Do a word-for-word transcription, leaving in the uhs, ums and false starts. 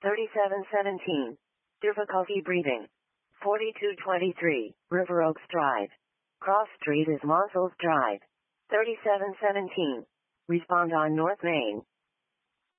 thirty-seven seventeen. Difficulty breathing. forty-two twenty-three. River Oaks Drive. Cross Street is Monsells Drive. thirty-seven seventeen. Respond on North Main.